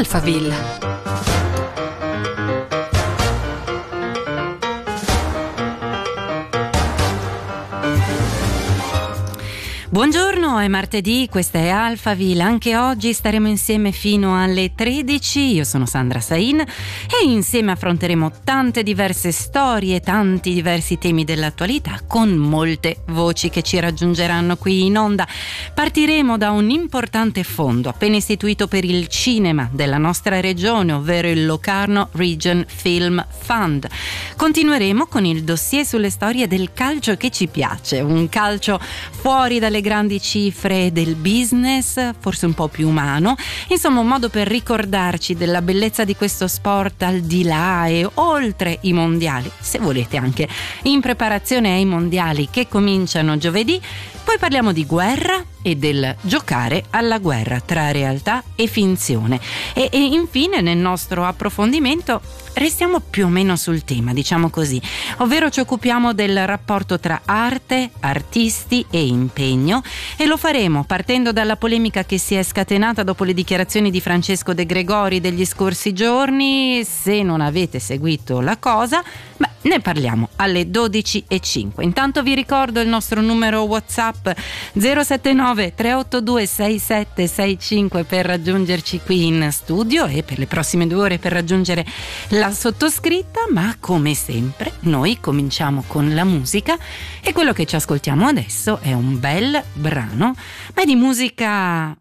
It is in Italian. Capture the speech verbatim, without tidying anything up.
Alphaville. Buongiorno, è martedì, questa è Alphaville. Anche oggi staremo insieme fino alle tredici. Io sono Sandra Sain e insieme affronteremo tante diverse storie, tanti diversi temi dell'attualità con molte voci che ci raggiungeranno qui in onda. Partiremo da un importante fondo appena istituito per il cinema della nostra regione, ovvero il Locarno Region Film Fund. Continueremo con il dossier sulle storie del calcio che ci piace, un calcio fuori dalle grandi cifre del business, forse un po' più umano, insomma un modo per ricordarci della bellezza di questo sport al di là e oltre i mondiali, se volete anche in preparazione ai mondiali che cominciano giovedì. Poi parliamo di guerra e del giocare alla guerra tra realtà e finzione e, e infine nel nostro approfondimento restiamo più o meno sul tema, diciamo così, ovvero ci occupiamo del rapporto tra arte, artisti e impegno, e lo faremo partendo dalla polemica che si è scatenata dopo le dichiarazioni di Francesco De Gregori degli scorsi giorni. Se non avete seguito la cosa, beh, ne parliamo alle dodici e cinque. Intanto vi ricordo il nostro numero WhatsApp zero sette nove tre otto due sei sette sei cinque per raggiungerci qui in studio e per le prossime due ore per raggiungere la sottoscritta, ma come sempre noi cominciamo con la musica e quello che ci ascoltiamo adesso è un bel brano, ma è di musica